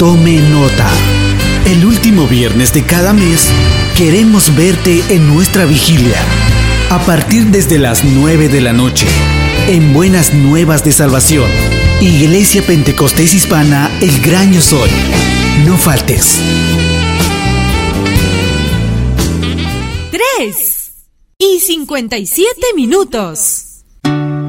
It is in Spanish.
tome nota. El último viernes de cada mes queremos verte en nuestra vigilia. A partir desde las 9 de la noche, en Buenas Nuevas de Salvación, Iglesia Pentecostés Hispana El Gran Yo Soy. No faltes. 3:57.